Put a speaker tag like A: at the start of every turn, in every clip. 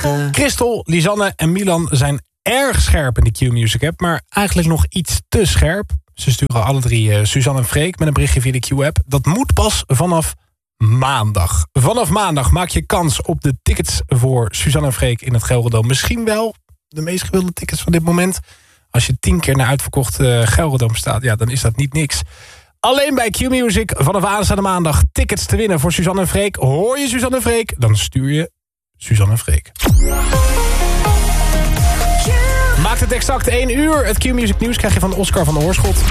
A: Christel, Lisanne en Milan zijn erg scherp in de Q-Music app, maar eigenlijk nog iets te scherp. Ze sturen alle drie Suzanne en Freek met een berichtje via de Q-app. Dat moet pas vanaf maandag. Vanaf maandag maak je kans op de tickets voor Suzanne en Freek in het Gelredome. Misschien wel de meest gewilde tickets van dit moment. Als je 10 keer naar uitverkocht Gelredome staat, ja, dan is dat niet niks. Alleen bij Q-Music vanaf aanstaande maandag tickets te winnen voor Suzanne en Freek. Hoor je Suzanne en Freek, dan stuur je Suzanne en Freek. Maakt het exact 1 uur. Het Q-Music nieuws krijg je van Oscar van der Oorschot.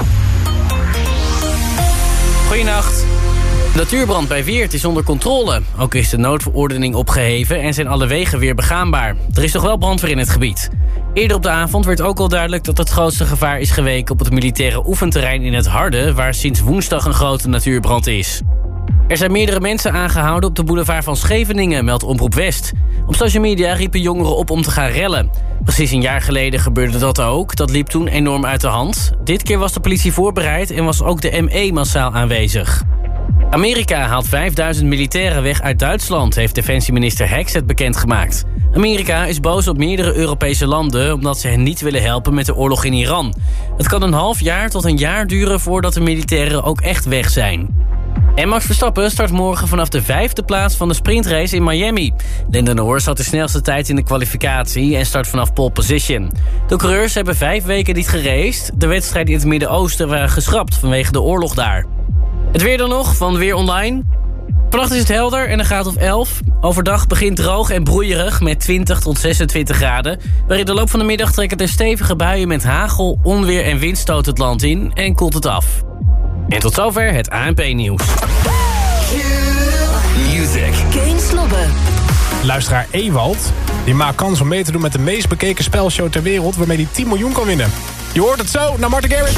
B: Goeienacht. De natuurbrand bij Weert is onder controle. Ook is de noodverordening opgeheven en zijn alle wegen weer begaanbaar. Er is nog wel brandweer in het gebied. Eerder op de avond werd ook al duidelijk dat het grootste gevaar is geweken op het militaire oefenterrein in het Harde, waar sinds woensdag een grote natuurbrand is. Er zijn meerdere mensen aangehouden op de boulevard van Scheveningen, meldt Omroep West. Op social media riepen jongeren op om te gaan rellen. Precies een jaar geleden gebeurde dat ook. Dat liep toen enorm uit de hand. Dit keer was de politie voorbereid en was ook de ME massaal aanwezig. Amerika haalt 5000 militairen weg uit Duitsland, heeft defensieminister Hexet bekendgemaakt. Amerika is boos op meerdere Europese landen omdat ze hen niet willen helpen met de oorlog in Iran. Het kan een half jaar tot een jaar duren voordat de militairen ook echt weg zijn. En Max Verstappen start morgen vanaf de 5e plaats van de sprintrace in Miami. Lando Norris had de snelste tijd in de kwalificatie en start vanaf pole position. De coureurs hebben 5 weken niet geraced. De wedstrijden in het Midden-Oosten waren geschrapt vanwege de oorlog daar. Het weer dan nog, van Weer Online. Vannacht is het helder en een graad of 11. Overdag begint droog en broeierig met 20 tot 26 graden. Maar in de loop van de middag trekken er stevige buien met hagel, onweer en windstoot het land in en koelt het af. En tot zover het ANP-nieuws.
C: Music.
D: Geen Slobbe.
A: Luisteraar Ewald, die maakt kans om mee te doen met de meest bekeken spelshow ter wereld, waarmee hij 10 miljoen kan winnen. Je hoort het zo naar Martin Garrix.